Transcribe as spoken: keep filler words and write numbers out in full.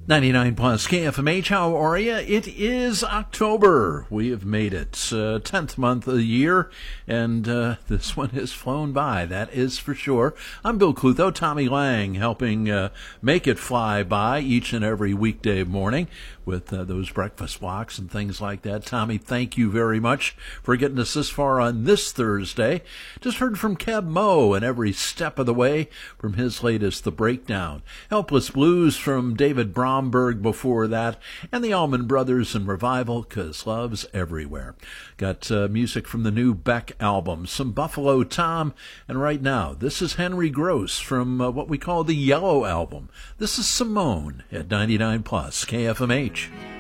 ninety-nine plus K F M H, how are you? It is October. We have made it. Uh, tenth month of the year, and uh, this one has flown by, that is for sure. I'm Bill Clutho, Tommy Lang, helping uh, make it fly by each and every weekday morning with uh, those breakfast blocks and things like that. Tommy, thank you very much for getting us this far on this Thursday. Just heard from Keb Mo and every step of the way from his latest, The Breakdown. Helpless Blues from David Bromberg before that, and the Allman Brothers and Revival, 'Cause Love's Everywhere. Got uh, music from the new Beck album, some Buffalo Tom, and right now, this is Henry Gross from uh, what we call the Yellow Album. This is Simone at ninety-nine plus K F M H.